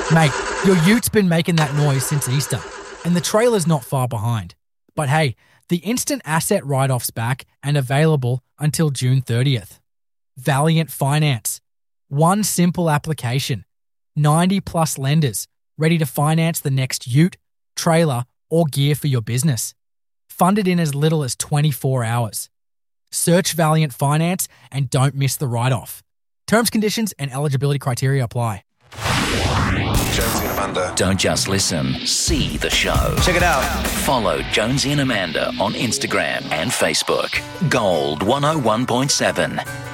Mate, your ute been making that noise since Easter, and the trailer's not far behind. But hey, the instant asset write-off's back and available until June 30th. Valiant Finance. One simple application. 90 plus lenders ready to finance the next ute, trailer, or gear for your business. Funded in as little as 24 hours. Search Valiant Finance and don't miss the write-off. Terms, conditions, and eligibility criteria apply. Jonesy and Amanda. Don't just listen, see the show. Check it out. Follow Jonesy and Amanda on Instagram and Facebook. Gold 101.7.